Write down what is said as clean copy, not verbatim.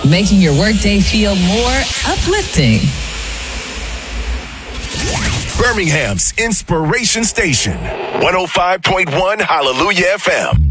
making your workday feel more uplifting. Birmingham's Inspiration Station, 105.1 Hallelujah FM.